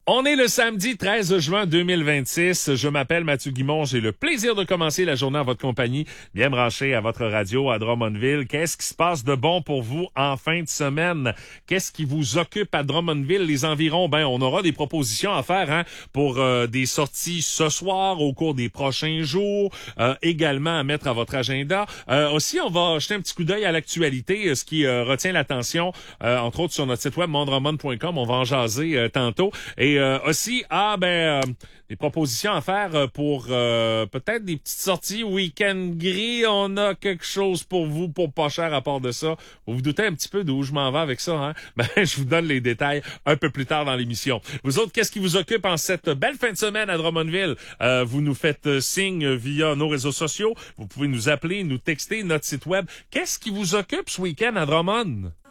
On est le samedi 13 juin 2026. Je m'appelle Mathieu Guimond. J'ai le plaisir de commencer la journée en votre compagnie, bien branché à votre radio à Drummondville. Qu'est-ce qui se passe de bon pour vous en fin de semaine? Qu'est-ce qui vous occupe à Drummondville, les environs? Ben, on aura des propositions à faire pour des sorties ce soir, au cours des prochains jours, également à mettre à votre agenda. Aussi, on va jeter un petit coup d'œil à l'actualité, ce qui retient l'attention, entre autres sur notre site web mondrommond.com. On va en jaser tantôt. Et aussi, des propositions à faire pour peut-être des petites sorties week-end gris. On a quelque chose pour vous pour pas cher à part de ça. Vous vous doutez un petit peu d'où je m'en vais avec ça, hein? Ben, je vous donne les détails un peu plus tard dans l'émission. Vous autres, qu'est-ce qui vous occupe en cette belle fin de semaine à Drummondville? Vous nous faites signe via nos réseaux sociaux. Vous pouvez nous appeler, nous texter, notre site web. Qu'est-ce qui vous occupe ce week-end à Drummond?